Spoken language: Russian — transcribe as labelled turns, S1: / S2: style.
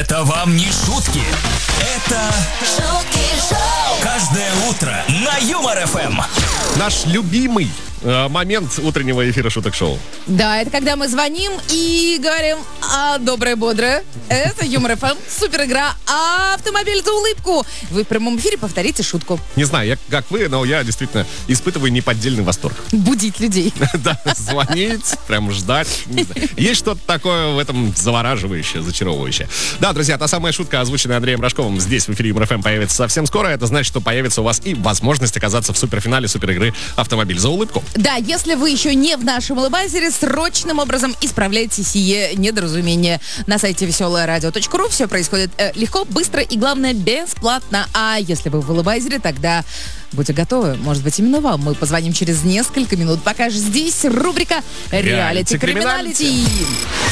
S1: Это вам не шутки. Это
S2: шутки шоу.
S1: каждое утро на Юмор ФМ.
S3: Наш любимый момент утреннего эфира шуток шоу.
S4: Да, это когда мы звоним и говорим: доброе, бодрое. Это Юмор ФМ, супер игра «Автомобиль за улыбку». Вы в прямом эфире повторите шутку.
S3: Не знаю, как вы, но я действительно испытываю неподдельный восторг.
S4: Будить людей.
S3: Да, звонить, прям ждать. Не знаю. Есть что-то такое в этом завораживающее, зачаровывающее. Да, друзья, та самая шутка, озвученная Андреем Рожковым, здесь в эфире Юмор ФМ, появится совсем скоро. Это значит, что появится у вас и возможность оказаться в суперфинале суперигры «Автомобиль за улыбку».
S4: Да, если вы еще не в нашем улыбайзере, срочным образом исправляйте сие недоразумение. На сайте веселорадио.ру все происходит легко, быстро и, главное, бесплатно. А если вы в улыбайзере, тогда будьте готовы. Может быть, именно вам мы позвоним через несколько минут. Пока же здесь рубрика «Реалити Криминалити».